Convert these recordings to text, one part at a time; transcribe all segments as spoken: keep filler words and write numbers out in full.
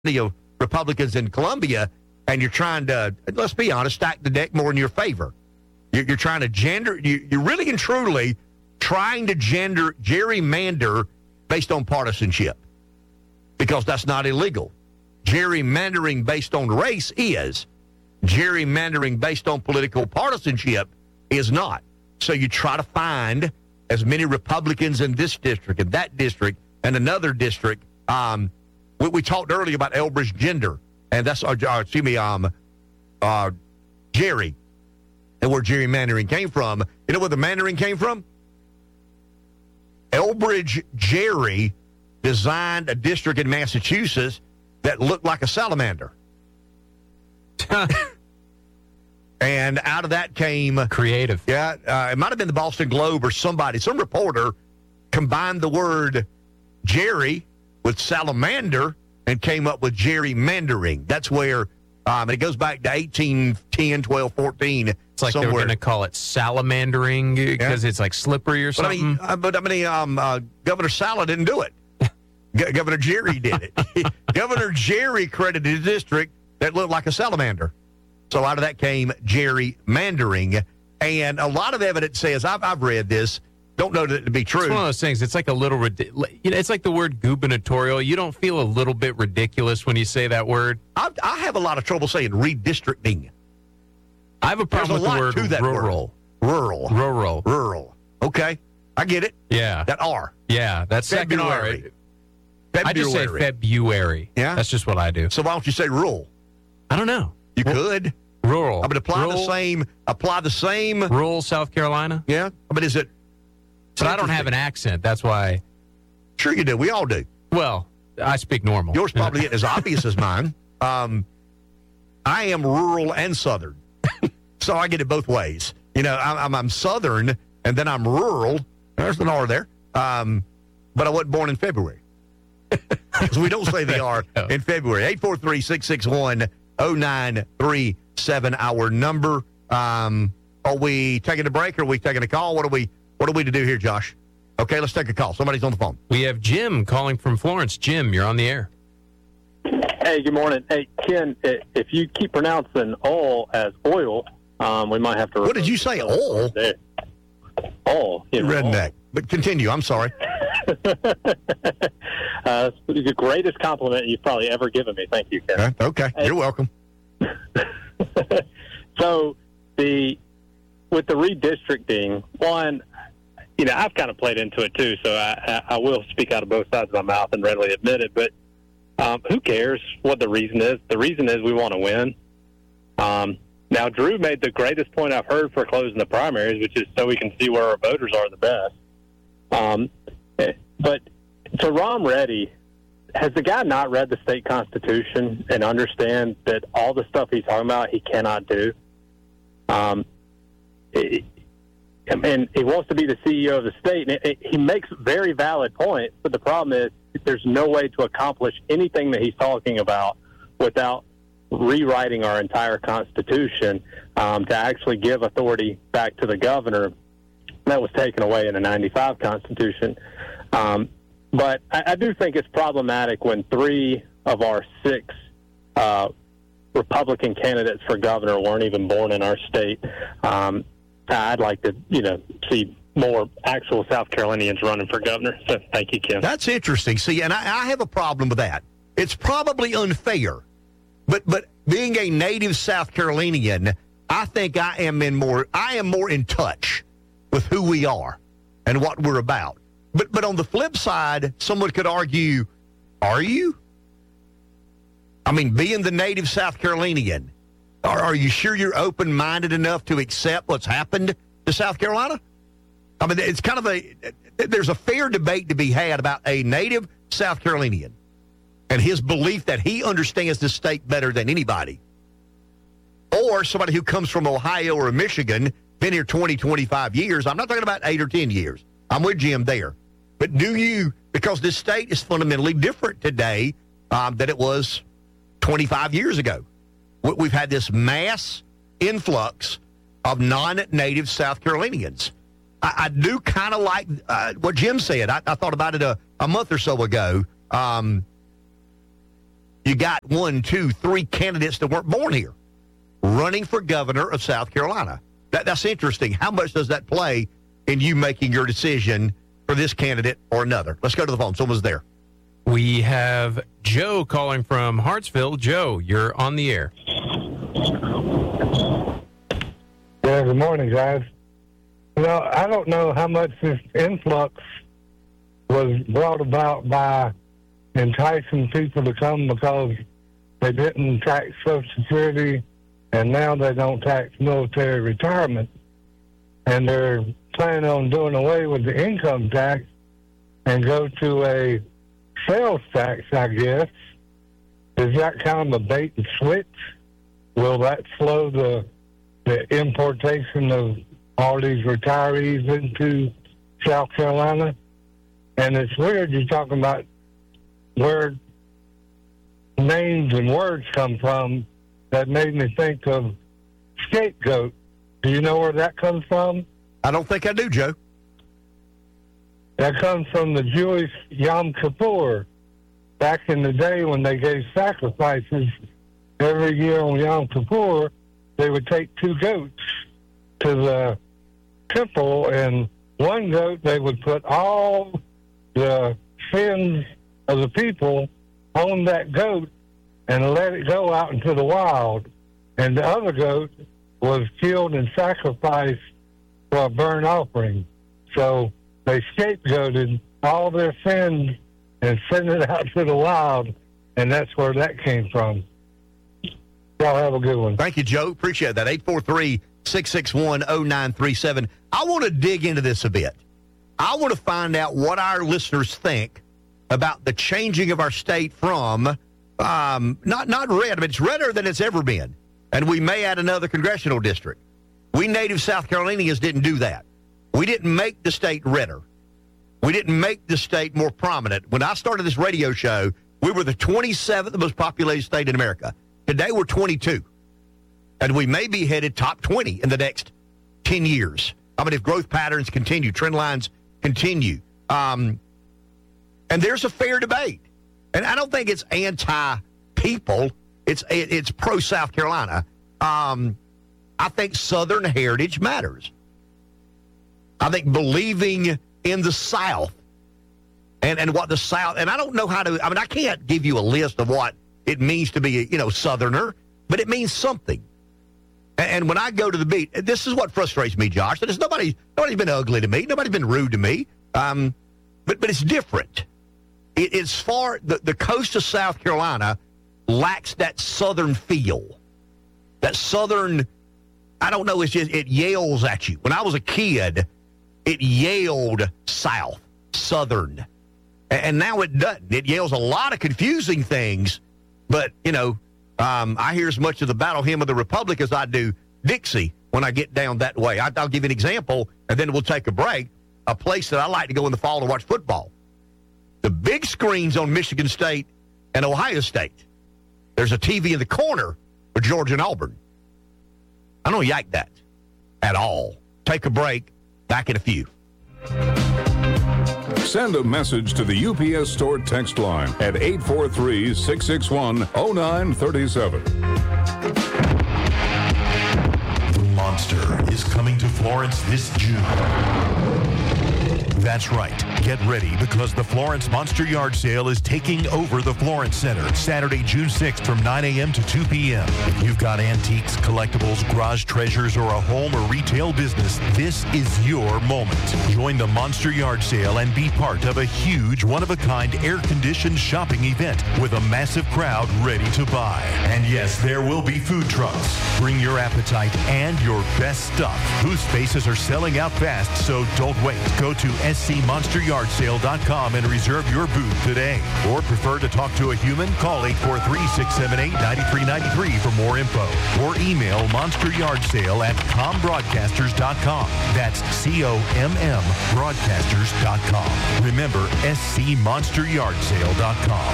you know, Republicans in Columbia, and you're trying to, let's be honest, stack the deck more in your favor. You're, you're trying to gender, you, you're really and truly trying to gender gerrymander based on partisanship, because that's not illegal. Gerrymandering based on race is. Gerrymandering based on political partisanship is not. So you try to find as many Republicans in this district and that district and another district. Um, we, we talked earlier about Elbridge gender, and that's, uh, excuse me, um, uh, Jerry, and where gerrymandering came from. You know where the mandering came from? Elbridge Gerry designed a district in Massachusetts that looked like a salamander. And out of that came... Creative. Yeah, uh, it might have been the Boston Globe or somebody. Some reporter combined the word Jerry with salamander and came up with gerrymandering. That's where... Um, it goes back to eighteen ten, twelve, fourteen. It's like somewhere. They were going to call it salamandering because yeah. It's like slippery or something. But I mean, uh, but, I mean um, uh, Governor Sala didn't do it. G- Governor Jerry did it. Governor Jerry credited a district that looked like a salamander. So out of that came gerrymandering. And a lot of evidence says, I've, I've read this, don't know that to be true. It's one of those things. It's like a little, you know, it's like the word gubernatorial. You don't feel a little bit ridiculous when you say that word? I, I have a lot of trouble saying redistricting. I have a problem There's a with the word to that rural. Word. Rural. Rural. Rural. Okay. I get it. Yeah. That R. Yeah. That's second R. February. I just say February. Yeah. That's just what I do. So why don't you say rural? I don't know. You R- could. Rural. I mean, apply rural, the same. Apply the same. Rural South Carolina. Yeah. But is it? But I don't have an accent. That's why. Sure you do. We all do. Well, I speak normal. Yours probably isn't as obvious as mine. Um, I am rural and southern, so I get it both ways. You know, I'm, I'm, I'm southern and then I'm rural. There's an R there. Um, but I wasn't born in February. Because we don't say the R in February. eight four three, six six one, oh nine three seven, our number. Um, are we taking a break or are we taking a call? What are we What are we to do here, Josh? Okay, let's take a call. Somebody's on the phone. We have Jim calling from Florence. Jim, you're on the air. Hey, good morning. Hey, Ken, if you keep pronouncing oil as oil, um, we might have to... What did you say, oil? Oil. You know, redneck. oil. But continue. I'm sorry. uh, it's the greatest compliment you've probably ever given me. Thank you, Ken. Uh, okay, hey. You're welcome. So, the with the redistricting, one... You know, I've kind of played into it, too, so I, I will speak out of both sides of my mouth and readily admit it. But um, who cares what the reason is? The reason is we want to win. Um, now, Drew made the greatest point I've heard for closing the primaries, which is so we can see where our voters are the best. Um, but to Ron Reddy, has the guy not read the state constitution and understand that all the stuff he's talking about he cannot do? Um, it, And he wants to be the C E O of the state. And it, it, he makes very valid points, but the problem is there's no way to accomplish anything that he's talking about without rewriting our entire Constitution um, to actually give authority back to the governor that was taken away in the ninety-five Constitution. Um, but I, I do think it's problematic when three of our six uh, Republican candidates for governor weren't even born in our state. Um I'd like to, you know, see more actual South Carolinians running for governor. So thank you, Kim. That's interesting. See, and I, I have a problem with that. It's probably unfair, but but being a native South Carolinian, I think I am in more. I am more in touch with who we are and what we're about. But but on the flip side, someone could argue, are you? I mean, being the native South Carolinian. Are, are you sure you're open-minded enough to accept what's happened to South Carolina? I mean, it's kind of a, there's a fair debate to be had about a native South Carolinian and his belief that he understands the state better than anybody. Or somebody who comes from Ohio or Michigan, been here twenty, twenty-five years. I'm not talking about eight or ten years. I'm with Jim there. But do you, because this state is fundamentally different today um, than it was twenty-five years ago. We've had this mass influx of non-native South Carolinians. I, I do kind of like uh, what Jim said. I, I thought about it a, a month or so ago. Um, you got one, two, three candidates that weren't born here running for governor of South Carolina. That, that's interesting. How much does that play in you making your decision for this candidate or another? Let's go to the phone. Someone's there. We have Joe calling from Hartsville. Joe, you're on the air. Yeah, good morning, guys. You know, I don't know how much this influx was brought about by enticing people to come because they didn't tax Social Security and now they don't tax military retirement. And they're planning on doing away with the income tax and go to a sales tax, I guess. Is that kind of a bait and switch? Will that slow the the importation of all these retirees into South Carolina? And it's weird you're talking about where names and words come from. That made me think of scapegoat. Do you know where that comes from? I don't think I do, Joe. That comes from the Jewish Yom Kippur. Back in the day when they gave sacrifices every year on Yom Kippur, they would take two goats to the temple, and one goat they would put all the sins of the people on that goat and let it go out into the wild. And the other goat was killed and sacrificed for a burnt offering. So they scapegoated all their sins and sent it out to the wild, and that's where that came from. Y'all have a good one. Thank you, Joe. Appreciate that. eight four three, six six one, zero nine three seven. I want to dig into this a bit. I want to find out what our listeners think about the changing of our state from um, not, not red, but it's redder than it's ever been. And we may add another congressional district. We native South Carolinians didn't do that. We didn't make the state redder. We didn't make the state more prominent. When I started this radio show, we were the twenty-seventh most populated state in America. Today, we're twenty-two. And we may be headed top twenty in the next ten years. I mean, if growth patterns continue, trend lines continue. Um, and there's a fair debate. And I don't think it's anti-people. It's it's pro-South Carolina. Um, I think Southern heritage matters. I think believing in the South and, and what the South, and I don't know how to, I mean, I can't give you a list of what it means to be a, you know, Southerner, but it means something. And, and when I go to the beat, this is what frustrates me, Josh. There's nobody, nobody's been ugly to me. Nobody's been rude to me. Um, but, but it's different. It, it's far, the, the coast of South Carolina lacks that Southern feel. That Southern, I don't know, it's just, it yells at you. When I was a kid, it yelled South, Southern. And now it doesn't. It yells a lot of confusing things, but, you know, um, I hear as much of the battle hymn of the Republic as I do Dixie when I get down that way. I, I'll give you an example, and then we'll take a break. A place that I like to go in the fall to watch football. The big screens on Michigan State and Ohio State. There's a T V in the corner for Georgia and Auburn. I don't like that at all. Take a break. Back in a few. Send a message to the U P S Store text line at eight four three, six six one, zero nine three seven. The Monster is coming to Florence this June. That's right. Get ready because the Florence Monster Yard Sale is taking over the Florence Center Saturday, June sixth from nine a.m. to two p.m. If you've got antiques, collectibles, garage treasures, or a home or retail business, this is your moment. Join the Monster Yard Sale and be part of a huge, one-of-a-kind, air-conditioned shopping event with a massive crowd ready to buy. And yes, there will be food trucks. Bring your appetite and your best stuff. Booth spaces are selling out fast, so don't wait. Go to S C monster yard sale dot com and reserve your booth today. Or prefer to talk to a human? Call eight four three, six seven eight, nine three nine three for more info. Or email monsteryardsale at com broadcasters dot com. That's C O M M broadcasters dot com. Remember, S C monster yard sale dot com.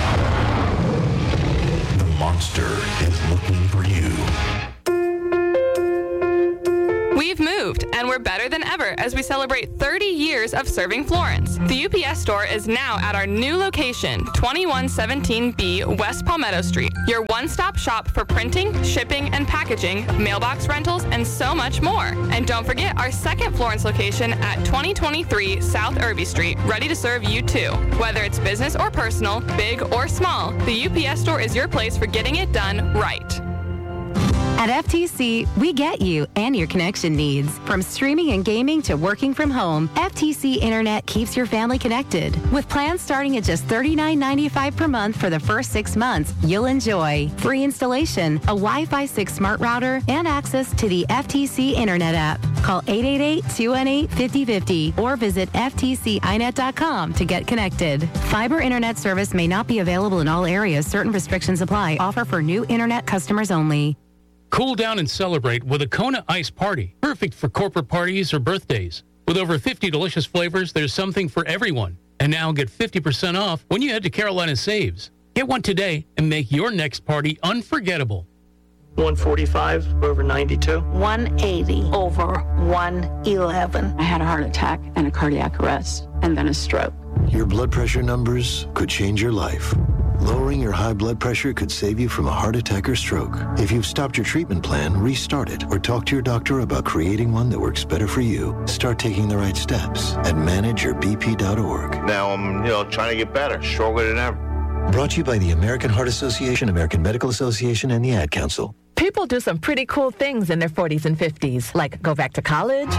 The Monster is looking for you. We've moved, and we're better than ever as we we celebrate thirty years of serving Florence. The U P S store is now at our new location, twenty-one seventeen B West Palmetto Street. Your one-stop shop for printing, shipping, and packaging, mailbox rentals, and so much more. And don't forget our second Florence location at twenty twenty-three South Irby Street, ready to serve you too. Whether it's business or personal, big or small, the U P S store is your place for getting it done right. At F T C, we get you and your connection needs. From streaming and gaming to working from home, F T C Internet keeps your family connected. With plans starting at just thirty-nine ninety-five per month for the first six months, you'll enjoy free installation, a Wi-Fi six smart router, and access to the F T C Internet app. Call eight eight eight, two one eight, five oh five oh or visit F T C I net dot com to get connected. Fiber Internet service may not be available in all areas. Certain restrictions apply. Offer for new Internet customers only. Cool down and celebrate with a Kona Ice Party, perfect for corporate parties or birthdays. With over fifty delicious flavors, there's something for everyone. And now get fifty percent off when you head to Carolina Saves. Get one today and make your next party unforgettable. one forty-five over ninety-two. one eighty over one eleven. I had a heart attack and a cardiac arrest and then a stroke. Your blood pressure numbers could change your life. Lowering your high blood pressure could save you from a heart attack or stroke. If you've stopped your treatment plan, restart it or talk to your doctor about creating one that works better for you. Start taking the right steps at manage your b p dot org. Now I'm, you know, trying to get better, stronger than ever. Brought to you by the American Heart Association, American Medical Association, and the Ad Council. People do some pretty cool things in their forties and fifties, like go back to college,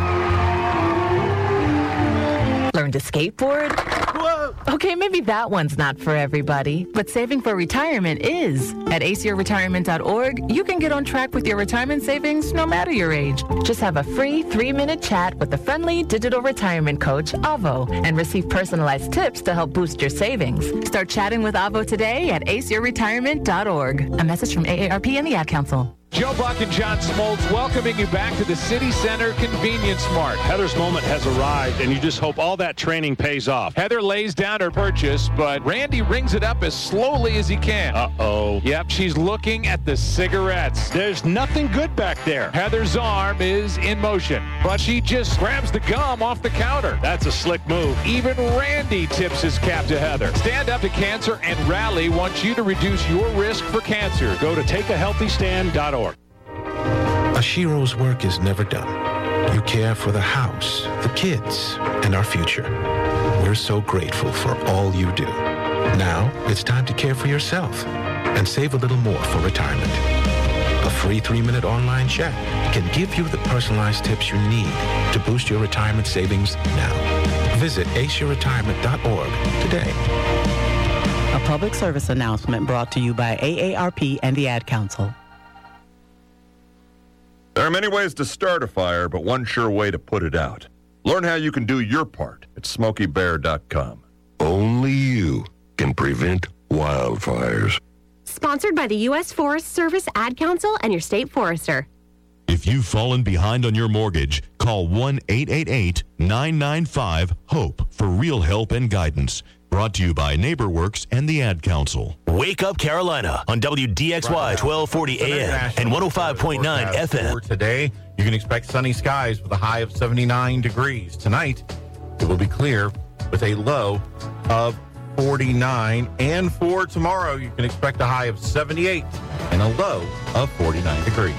learn to skateboard. Whoa. Okay, maybe that one's not for everybody, but saving for retirement is. At ace your retirement dot org, you can get on track with your retirement savings no matter your age. Just have a free three-minute chat with the friendly digital retirement coach, Avo, and receive personalized tips to help boost your savings. Start chatting with Avo today at ace your retirement dot org. A message from A A R P and the Ad Council. Joe Buck and John Smoltz welcoming you back to the City Center Convenience Mart. Heather's moment has arrived, and you just hope all that training pays off. Heather lays down her purchase, but Randy rings it up as slowly as he can. Uh-oh. Yep, she's looking at the cigarettes. There's nothing good back there. Heather's arm is in motion, but she just grabs the gum off the counter. That's a slick move. Even Randy tips his cap to Heather. Stand Up to Cancer and Rally wants you to reduce your risk for cancer. Go to take a healthy stand dot org. Ashiro's work is never done. You care for the house, the kids, and our future. We're so grateful for all you do. Now, it's time to care for yourself and save a little more for retirement. A free three-minute online chat can give you the personalized tips you need to boost your retirement savings now. Visit ace your retirement dot org today. A public service announcement brought to you by A A R P and the Ad Council. There are many ways to start a fire, but one sure way to put it out. Learn how you can do your part at smoky bear dot com. Only you can prevent wildfires. Sponsored by the U S Forest Service, Ad Council, and your state forester. If you've fallen behind on your mortgage, call one eight eight eight, nine nine five, HOPE for real help and guidance. Brought to you by NeighborWorks and the Ad Council. Wake Up Carolina on W D X Y twelve forty A M and one oh five point nine F M. For today, you can expect sunny skies with a high of seventy-nine degrees. Tonight, it will be clear with a low of forty-nine. And for tomorrow, you can expect a high of seventy-eight and a low of forty-nine degrees.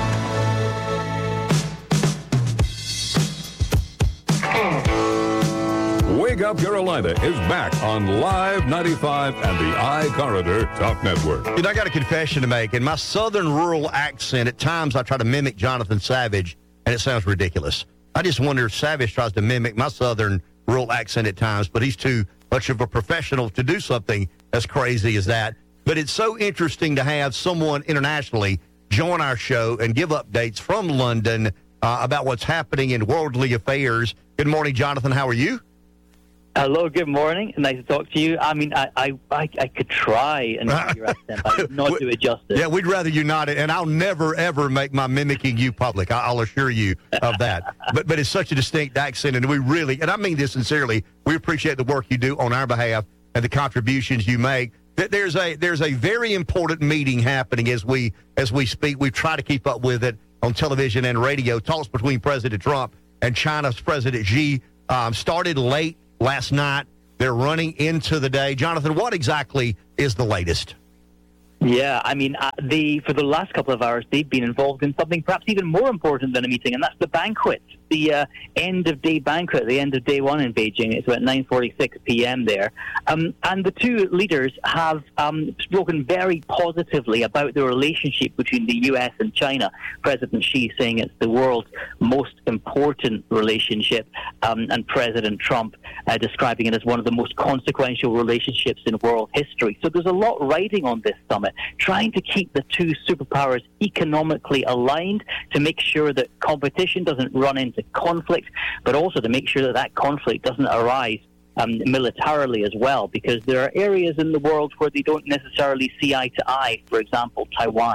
Wake Up Carolina is back on Live ninety-five and the iCorridor Talk Network. You know, I got a confession to make. In my southern rural accent, at times I try to mimic Jonathan Savage, and it sounds ridiculous. I just wonder if Savage tries to mimic my southern rural accent at times, but he's too much of a professional to do something as crazy as that. But it's so interesting to have someone internationally join our show and give updates from London uh, about what's happening in worldly affairs. Good morning, Jonathan. How are you? Hello, good morning. Nice to talk to you. I mean, I I, I, I could try and make your accent, but I would not do it justice. Yeah, we'd rather you not, and I'll never, ever make my mimicking you public. I'll assure you of that. but but it's such a distinct accent, and we really, and I mean this sincerely, we appreciate the work you do on our behalf and the contributions you make. There's a there's a very important meeting happening as we as we speak. We try to keep up with it on television and radio. Talks between President Trump and China's President Xi um, started late last night. They're running into the day. Jonathan, what exactly is the latest? Yeah, I mean, uh, they, for the last couple of hours, they've been involved in something perhaps even more important than a meeting, and that's the banquet, the uh, end-of-day banquet, the end of day one in Beijing. It's about nine forty-six p.m. there. Um, and the two leaders have um, spoken very positively about the relationship between the U S and China. President Xi saying it's the world's most important relationship, um, and President Trump uh, describing it as one of the most consequential relationships in world history. So there's a lot riding on this summit, trying to keep the two superpowers economically aligned to make sure that competition doesn't run into conflict, but also to make sure that that conflict doesn't arise um, militarily as well, because there are areas in the world where they don't necessarily see eye to eye, for example, Taiwan.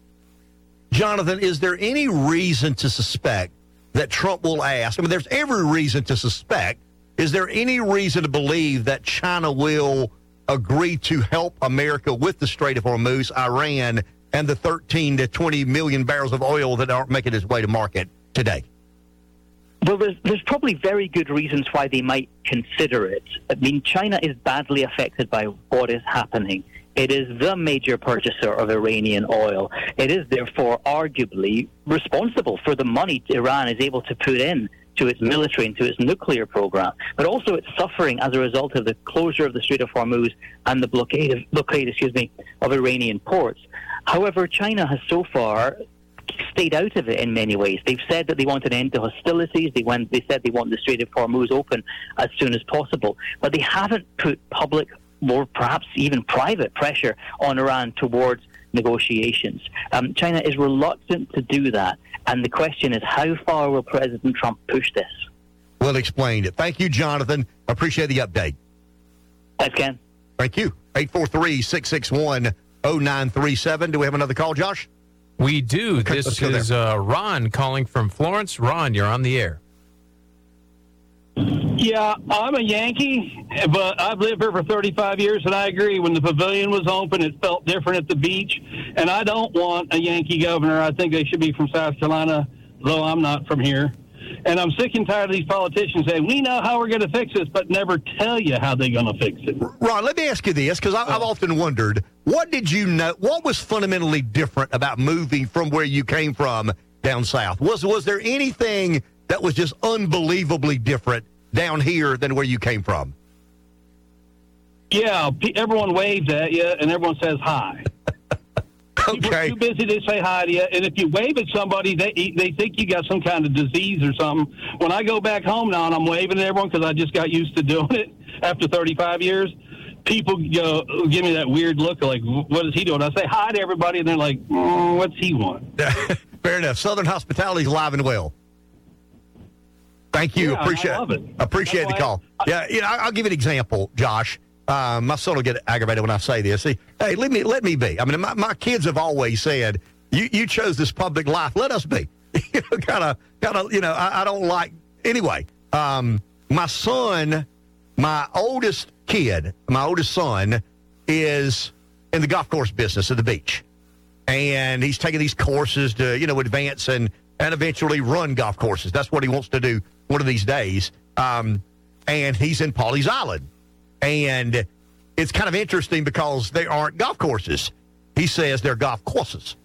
Jonathan, is there any reason to suspect that Trump will ask? I mean, there's every reason to suspect. Is there any reason to believe that China will agree to help America with the Strait of Hormuz, Iran, and the thirteen to twenty million barrels of oil that aren't making its way to market today? Well, there's, there's probably very good reasons why they might consider it. I mean, China is badly affected by what is happening. It is the major purchaser of Iranian oil. It is, therefore, arguably responsible for the money Iran is able to put in to its military and to its nuclear program. But also it's suffering as a result of the closure of the Strait of Hormuz and the blockade, of, blockade excuse me, of Iranian ports. However, China has so far stayed out of it in many ways. They've said that they want an end to hostilities. They, went, they said they want the Strait of Hormuz open as soon as possible. But they haven't put public or perhaps even private pressure on Iran towards negotiations. Um, China is reluctant to do that. And the question is, how far will President Trump push this? Well explained. Thank you, Jonathan. Appreciate the update. Thanks, Ken. Thank you. eight four three, six six one, zero nine three seven. Do we have another call, Josh? We do. Okay, this is uh, Ron calling from Florence. Ron, you're on the air. Yeah, I'm a Yankee, but I've lived here for thirty-five years, and I agree. When the pavilion was open, it felt different at the beach, and I don't want a Yankee governor. I think they should be from South Carolina, though I'm not from here. And I'm sick and tired of these politicians saying, we know how we're going to fix this, but never tell you how they're going to fix it. Ron, let me ask you this, because I've often wondered, what did you know, what was fundamentally different about moving from where you came from down south? Was, was there anything that was just unbelievably different down here than where you came from? Yeah, everyone waves at you, and everyone says hi. People are too busy to say hi to you, and if you wave at somebody, they they think you got some kind of disease or something. When I go back home now and I'm waving at everyone because I just got used to doing it after thirty-five years, people go, give me that weird look like, what is he doing? I say hi to everybody, and they're like, mm, what's he want? Fair enough. Southern hospitality is alive and well. Thank you. Yeah, appreciate I love it. Appreciate That's the call. I, yeah, you know, I'll give you an example, Josh. Uh, my son will get aggravated when I say this. See, hey, let me let me be. I mean, my, my kids have always said, "You you chose this public life. Let us be." kind of, kind of. You know, I, I don't like. Anyway, um, my son, my oldest kid, my oldest son, is in the golf course business at the beach, and he's taking these courses to, you know, advance and and eventually run golf courses. That's what he wants to do one of these days. Um, and he's in Pawleys Island. And it's kind of interesting because they aren't golf courses. He says they're golf courses.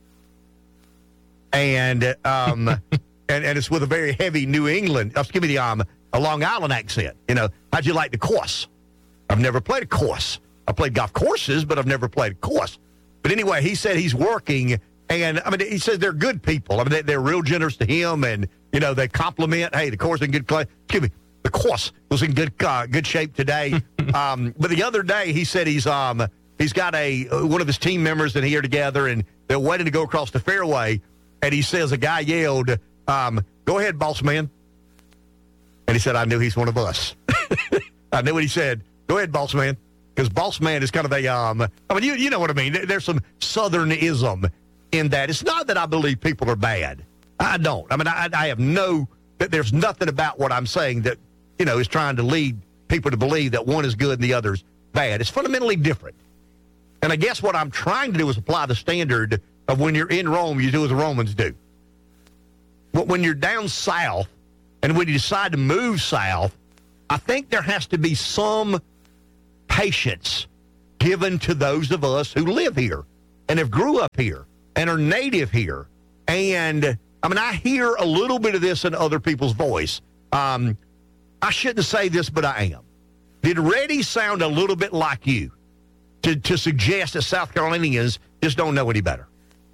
And um, and, and it's with a very heavy New England, excuse me, the, um, a Long Island accent. You know, how'd you like the course? I've never played a course. I played golf courses, but I've never played a course. But anyway, he said he's working, and I mean, he says they're good people. I mean, they, they're real generous to him, and, you know, they compliment, hey, the course is in good clay. Excuse me. The course was in good uh, good shape today. um, but the other day, he said he's um he's got a one of his team members in here together, and they're waiting to go across the fairway. And he says a guy yelled, um, "Go ahead, boss man." And he said, "I knew he's one of us." I knew what he said. Go ahead, boss man, because boss man is kind of a um. I mean, you you know what I mean. There's some Southernism in that. It's not that I believe people are bad. I don't. I mean, I I have no. There's nothing about what I'm saying that, you know, is trying to lead people to believe that one is good and the other's bad. It's fundamentally different. And I guess what I'm trying to do is apply the standard of when you're in Rome, you do as the Romans do. But when you're down south and when you decide to move south, I think there has to be some patience given to those of us who live here and have grew up here and are native here. And, I mean, I hear a little bit of this in other people's voice. Um, I shouldn't say this, but I am. Did Reddy sound a little bit like you to, to suggest that South Carolinians just don't know any better?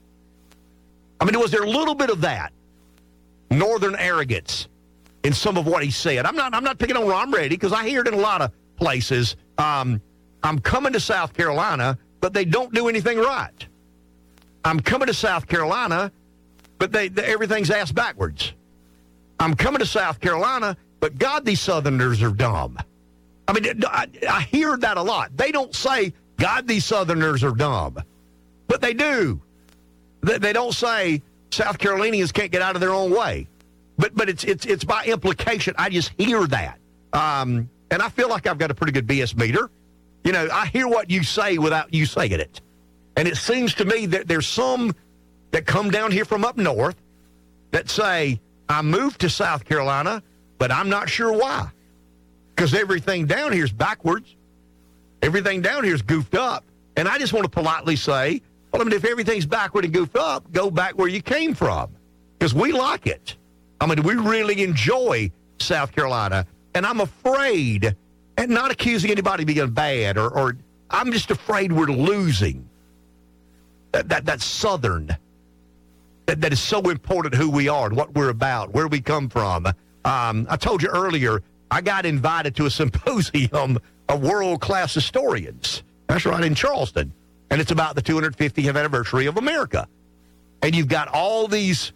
I mean, was there a little bit of that northern arrogance in some of what he said? I'm not I'm not picking on Ron Reddy because I hear it in a lot of places. Um, I'm coming to South Carolina, but they don't do anything right. I'm coming to South Carolina, but they, they everything's ass backwards. I'm coming to South Carolina, but God, these Southerners are dumb. I mean, I, I hear that a lot. They don't say, God, these Southerners are dumb, but they do. They, they don't say South Carolinians can't get out of their own way, but but it's it's it's by implication. I just hear that, um, and I feel like I've got a pretty good B S meter. You know, I hear what you say without you saying it, and it seems to me that there's some that come down here from up north that say, I moved to South Carolina, but I'm not sure why. Because everything down here is backwards. Everything down here is goofed up. And I just want to politely say, well, I mean, if everything's backward and goofed up, go back where you came from. Because we like it. I mean, we really enjoy South Carolina. And I'm afraid, and not accusing anybody of being bad, or, or I'm just afraid we're losing that, that, that Southern, that, that is so important who we are and what we're about, where we come from. Um, I told you earlier, I got invited to a symposium of world-class historians. That's right, in Charleston. And it's about the two hundred fiftieth anniversary of America. And you've got all these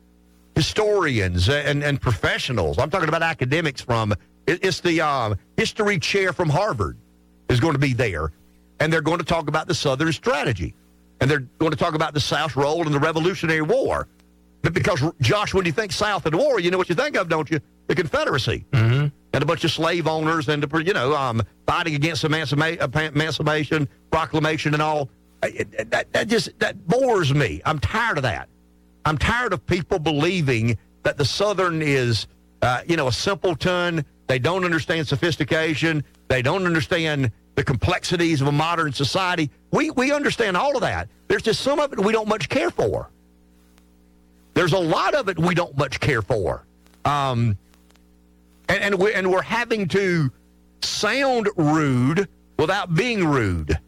historians and, and professionals. I'm talking about academics from, it's the um, history chair from Harvard is going to be there. And they're going to talk about the Southern strategy. And they're going to talk about the South's role in the Revolutionary War. But because, Josh, when you think South and war, you know what you think of, don't you? The Confederacy. Mm-hmm. And a bunch of slave owners and, you know, um, fighting against emancipa- emancipation, proclamation and all. It, that, that just, that bores me. I'm tired of that. I'm tired of people believing that the Southern is, uh, you know, a simpleton. They don't understand sophistication. They don't understand the complexities of a modern society. We, we understand all of that. There's just some of it we don't much care for. There's a lot of it we don't much care for. Um, and, and, we, and we're having to sound rude without being rude.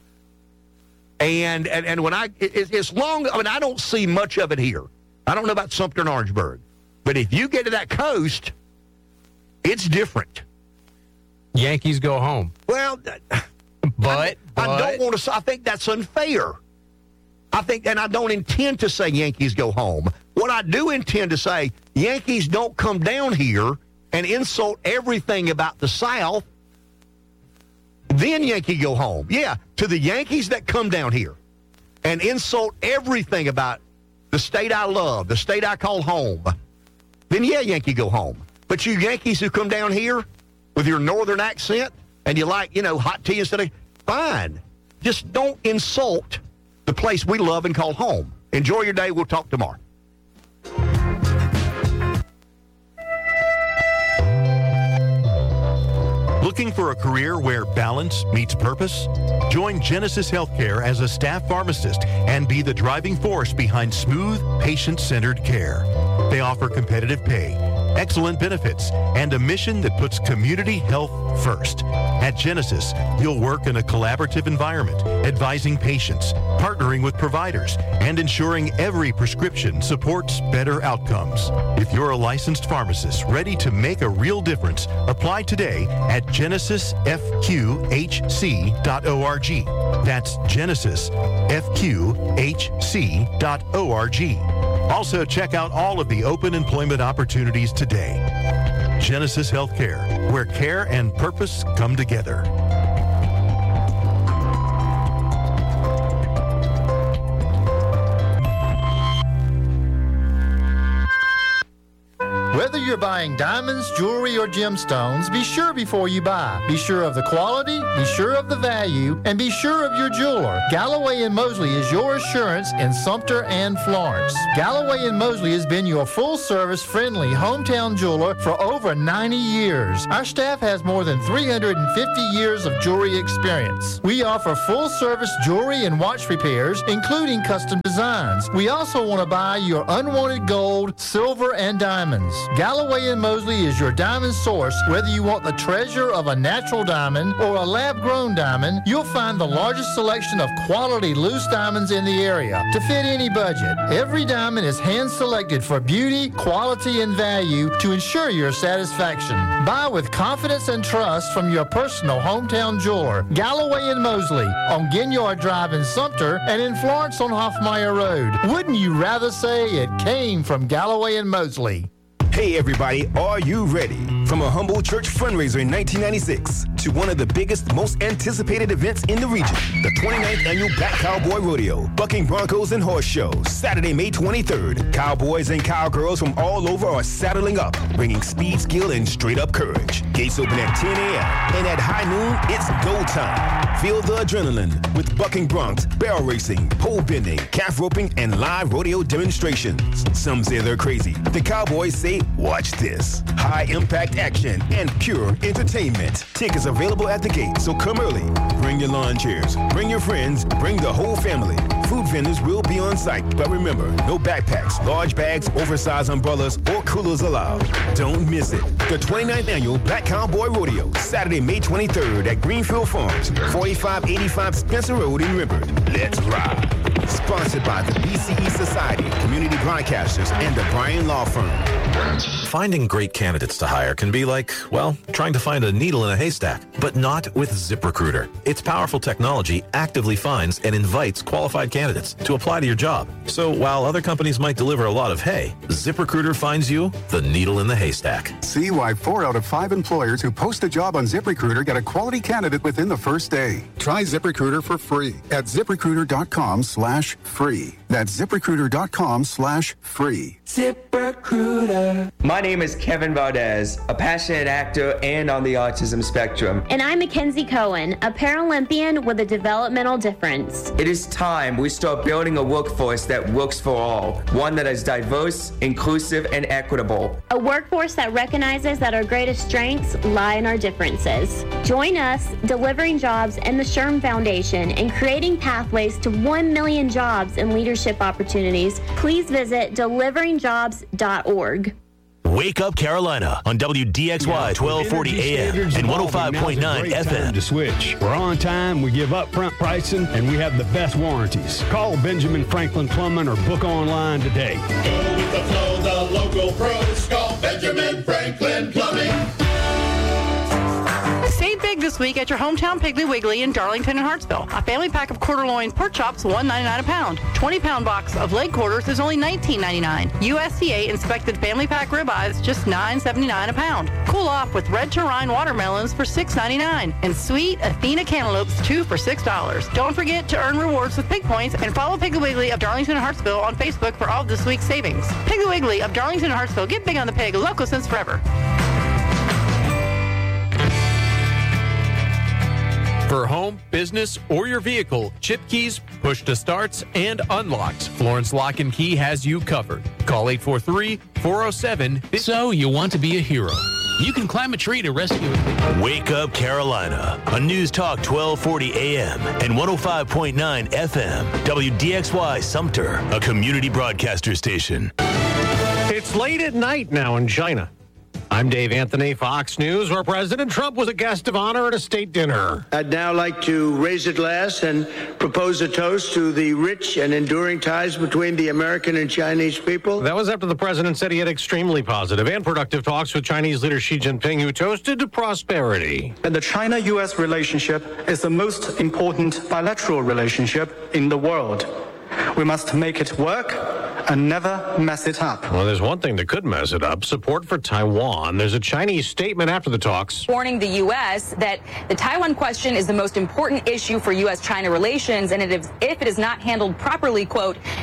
And and, and when I, it, it's long, I mean, I don't see much of it here. I don't know about Sumter and Orangeburg. But if you get to that coast, it's different. Yankees go home. Well, but, I, but I don't want to, I think that's unfair. I think, and I don't intend to say Yankees go home. What I do intend to say, Yankees don't come down here and insult everything about the South, then Yankee go home. Yeah, to the Yankees that come down here and insult everything about the state I love, the state I call home, then yeah, Yankee go home. But you Yankees who come down here with your northern accent and you like, you know, hot tea instead of, fine. Just don't insult the place we love and call home. Enjoy your day. We'll talk tomorrow. Looking for a career where balance meets purpose? Join Genesis Healthcare as a staff pharmacist and be the driving force behind smooth, patient-centered care. They offer competitive pay, excellent benefits, and a mission that puts community health first. At Genesis, you'll work in a collaborative environment, advising patients, partnering with providers, and ensuring every prescription supports better outcomes. If you're a licensed pharmacist ready to make a real difference, apply today at genesis f q h c dot org. That's genesis f q h c dot org. Also, check out all of the open employment opportunities today. Genesis Healthcare, where care and purpose come together. Whether you're buying diamonds, jewelry, or gemstones, be sure before you buy. Be sure of the quality, be sure of the value, and be sure of your jeweler. Galloway and Mosley is your assurance in Sumter and Florence. Galloway and Mosley has been your full-service, friendly hometown jeweler for over ninety years. Our staff has more than three hundred fifty years of jewelry experience. We offer full-service jewelry and watch repairs, including custom designs. We also want to buy your unwanted gold, silver, and diamonds. Galloway and Mosley is your diamond source. Whether you want the treasure of a natural diamond or a lab-grown diamond, you'll find the largest selection of quality loose diamonds in the area to fit any budget. Every diamond is hand-selected for beauty, quality, and value to ensure your satisfaction. Buy with confidence and trust from your personal hometown jeweler, Galloway and Mosley, on Ginyard Drive in Sumter and in Florence on Hoffmeyer Road. Wouldn't you rather say it came from Galloway and Mosley? Hey everybody, are you ready? From a humble church fundraiser in nineteen ninety-six to one of the biggest, most anticipated events in the region, the twenty-ninth Annual Black Cowboy Rodeo, Bucking Broncos and Horse Show, Saturday, May twenty-third. Cowboys and cowgirls from all over are saddling up, bringing speed, skill, and straight-up courage. Gates open at ten a.m. and at high noon, it's go time. Feel the adrenaline with bucking broncs, barrel racing, pole bending, calf roping, and live rodeo demonstrations. Some say they're crazy. The Cowboys say, watch this. High impact action and pure entertainment. Tickets available at the gate, so come early. Bring your lawn chairs, bring your friends, bring the whole family. Food vendors will be on site, but remember, no backpacks, large bags, oversized umbrellas, or coolers allowed. Don't miss it. The twenty-ninth Annual Black Cowboy Rodeo, Saturday, May twenty-third at Greenfield Farms, forty-five eighty-five Spencer Road in River. Let's ride. Sponsored by the B C E Society, Community Broadcasters, and the Bryan Law Firm. Finding great candidates to hire can be like, well, trying to find a needle in a haystack, but not with ZipRecruiter. Its powerful technology actively finds and invites qualified candidates to apply to your job. So while other companies might deliver a lot of hay, ZipRecruiter finds you the needle in the haystack. See why four out of five employers who post a job on ZipRecruiter get a quality candidate within the first day. Try ZipRecruiter for free at ZipRecruiter.com slash free. That's ZipRecruiter.com slash free. ZipRecruiter. My name is Kevin Valdez, a passionate actor and on the autism spectrum. And I'm Mackenzie Cohen, a Paralympian with a developmental difference. It is time we start building a workforce that works for all, one that is diverse, inclusive, and equitable. A workforce that recognizes that our greatest strengths lie in our differences. Join us, Delivering Jobs and the Sherm Foundation, in creating pathways to one million jobs and leadership opportunities. Please visit delivering jobs dot org. Wake Up Carolina on W D X Y twelve forty A M and one oh five point nine F M. To switch. We're on time, we give upfront pricing, and we have the best warranties. Call Benjamin Franklin Plumbing or book online today. Go with the flow, the local pros. Call Benjamin Franklin Plumbing. Save big this week at your hometown Piggly Wiggly in Darlington and Hartsville. A family pack of quarter loin pork chops, one ninety-nine a pound. twenty pound box of leg quarters is only nineteen ninety-nine. U S D A inspected family pack ribeyes, just nine seventy-nine a pound. Cool off with red Terine watermelons for six ninety-nine. And sweet Athena cantaloupes, two for six dollars. Don't forget to earn rewards with Pig Points and follow Piggly Wiggly of Darlington and Hartsville on Facebook for all of this week's savings. Piggly Wiggly of Darlington and Hartsville. Get big on the pig. Local since forever. For home, business, or your vehicle, Chip Keys, push to starts, and unlocks. Florence Lock and Key has you covered. Call eight four three, four oh seven. So you want to be a hero. You can climb a tree to rescue a Wake Up Carolina on News Talk twelve forty A M and one oh five point nine F M. W D X Y Sumter, a community broadcaster station. It's late at night now in China. I'm Dave Anthony, Fox News, where President Trump was a guest of honor at a state dinner. I'd now like to raise a glass and propose a toast to the rich and enduring ties between the American and Chinese people. That was after the president said he had extremely positive and productive talks with Chinese leader Xi Jinping, who toasted to prosperity. And the China-U S relationship is the most important bilateral relationship in the world. We must make it work and never mess it up. Well, there's one thing that could mess it up. Support for Taiwan. There's a Chinese statement after the talks warning the U S that the Taiwan question is the most important issue for U S China relations, and it is, if it is not handled properly, quote,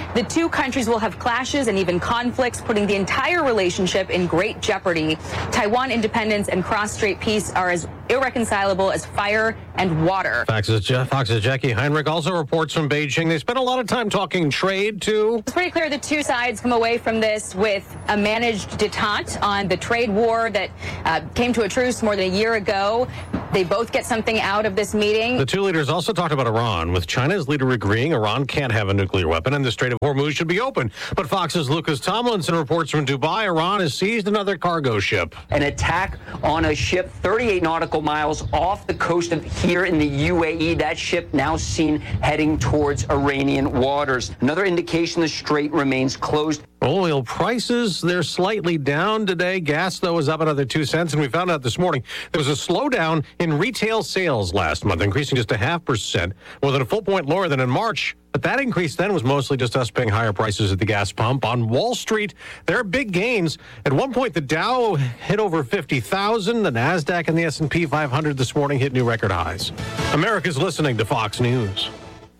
the two countries will have clashes and even conflicts, putting the entire relationship in great jeopardy. Taiwan independence and cross-strait peace are as irreconcilable as fire and water. Fox's, Fox's Jackie Heinrich also reports from Beijing. They spent a lot of time talking trade, too. It's pretty clear the two sides come away from this with a managed detente on the trade war that uh, came to a truce more than a year ago. They both get something out of this meeting. The two leaders also talked about Iran, with China's leader agreeing Iran can't have a nuclear weapon and the Strait of Hormuz should be open. But Fox's Lucas Tomlinson reports from Dubai, Iran has seized another cargo ship. An attack on a ship thirty-eight nautical miles off the coast of here in the U A E. That ship now seen heading towards Iranian waters. Another indication the strait remains closed. Oil prices, they're slightly down today. Gas, though, is up another two cents. And we found out this morning there was a slowdown in retail sales last month, increasing just a half percent, more than a full point lower than in March. But that increase then was mostly just us paying higher prices at the gas pump. On Wall Street, there are big gains. At one point, the Dow hit over fifty thousand. The NASDAQ and the S and P five hundred this morning hit new record highs. America's listening to Fox News.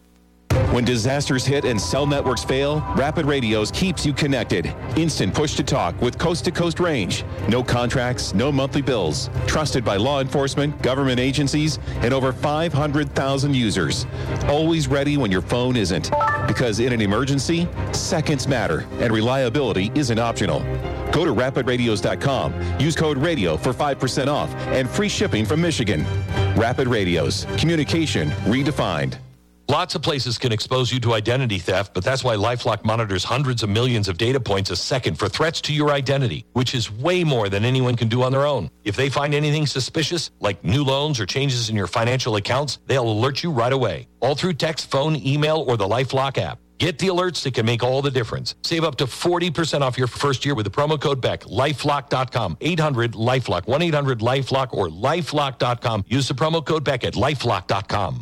When disasters hit and cell networks fail, Rapid Radios keeps you connected. Instant push-to-talk with coast-to-coast range. No contracts, no monthly bills. Trusted by law enforcement, government agencies, and over five hundred thousand users. Always ready when your phone isn't. Because in an emergency, seconds matter, and reliability isn't optional. Go to rapid radios dot com. Use code RADIO for five percent off and free shipping from Michigan. Rapid Radios. Communication redefined. Lots of places can expose you to identity theft, but that's why LifeLock monitors hundreds of millions of data points a second for threats to your identity, which is way more than anyone can do on their own. If they find anything suspicious, like new loans or changes in your financial accounts, they'll alert you right away, all through text, phone, email, or the LifeLock app. Get the alerts that can make all the difference. Save up to forty percent off your first year with the promo code Beck. lifelock dot com. eight hundred LifeLock. one eight hundred LifeLock or lifelock dot com. Use the promo code Beck at lifelock dot com.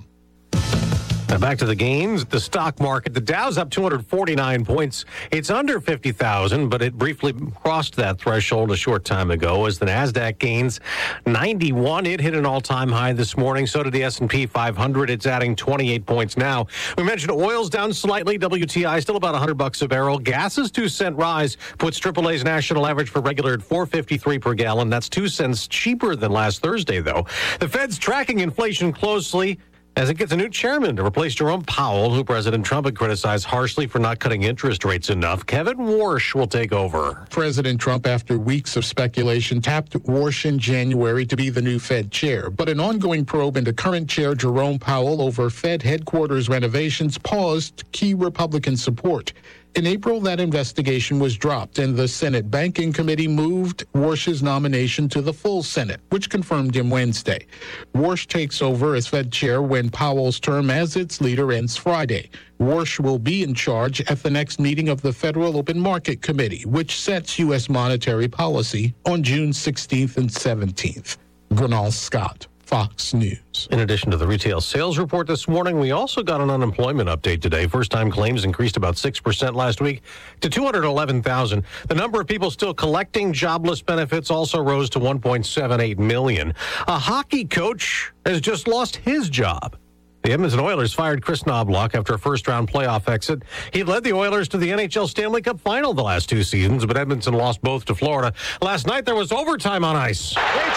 Now back to the gains. The stock market, the Dow's up two hundred forty-nine points. It's under fifty thousand, but it briefly crossed that threshold a short time ago as the NASDAQ gains ninety-one. It hit an all-time high this morning. So did the S and P five hundred. It's adding twenty-eight points now. We mentioned oil's down slightly. W T I still about one hundred bucks a barrel. Gas's two cent rise puts triple A's national average for regular at four fifty-three per gallon. That's two cents cheaper than last Thursday, though. The Fed's tracking inflation closely as it gets a new chairman to replace Jerome Powell, who President Trump had criticized harshly for not cutting interest rates enough. Kevin Warsh will take over. President Trump, after weeks of speculation, tapped Warsh in January to be the new Fed chair. But an ongoing probe into current chair Jerome Powell over Fed headquarters renovations paused key Republican support. In April, that investigation was dropped, and the Senate Banking Committee moved Warsh's nomination to the full Senate, which confirmed him Wednesday. Warsh takes over as Fed chair when Powell's term as its leader ends Friday. Warsh will be in charge at the next meeting of the Federal Open Market Committee, which sets U S monetary policy on June sixteenth and seventeenth. Gernal Scott, Fox News. In addition to the retail sales report this morning, we also got an unemployment update today. First-time claims increased about six percent last week to two hundred eleven thousand. The number of people still collecting jobless benefits also rose to one point seven eight million. A hockey coach has just lost his job. The Edmonton Oilers fired Chris Knobloch after a first-round playoff exit. He led the Oilers to the N H L Stanley Cup final the last two seasons, but Edmonton lost both to Florida. Last night, there was overtime on ice.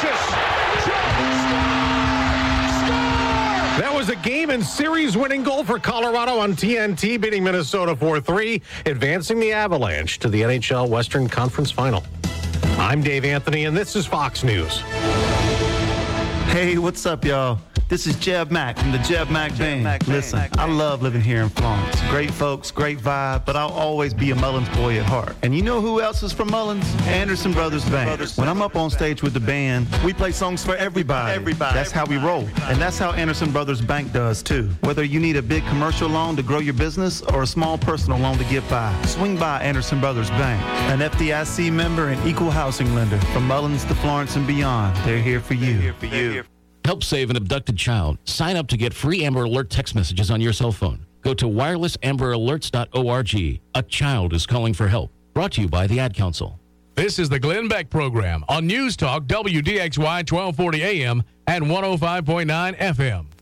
That was a game and series-winning goal for Colorado on T N T, beating Minnesota four three, advancing the Avalanche to the N H L Western Conference Final. I'm Dave Anthony, and this is Fox News. Hey, what's up, y'all? This is Jeb Mack from the Jeb Mack Band. Mack Listen, Mack I love living here in Florence. Great folks, great vibe, but I'll always be a Mullins boy at heart. And you know who else is from Mullins? Anderson Brothers Band. When I'm up on stage with the band, we play songs for everybody. Everybody. That's how we roll. And that's how Anderson Brothers Bank does, too. Whether you need a big commercial loan to grow your business or a small personal loan to get by, swing by Anderson Brothers Bank. An F D I C member and equal housing lender. From Mullins to Florence and beyond, they're here for you. They're here for you. Help save an abducted child. Sign up to get free Amber Alert text messages on your cell phone. Go to wireless amber alerts dot org. A child is calling for help. Brought to you by the Ad Council. This is the Glenn Beck Program on News Talk W D X Y twelve forty A M and one oh five point nine F M.